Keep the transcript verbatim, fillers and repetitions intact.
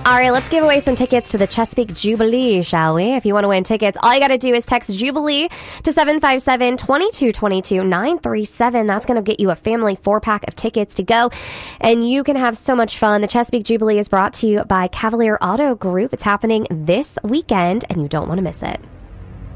All right, let's give away some tickets to the Chesapeake Jubilee, shall we? If you want to win tickets, all you got to do is text Jubilee to seven five seven, two two two two, nine three seven. That's going to get you a family four-pack of tickets to go, and you can have so much fun. The Chesapeake Jubilee is brought to you by Cavalier Auto Group. It's happening this weekend, and you don't want to miss it.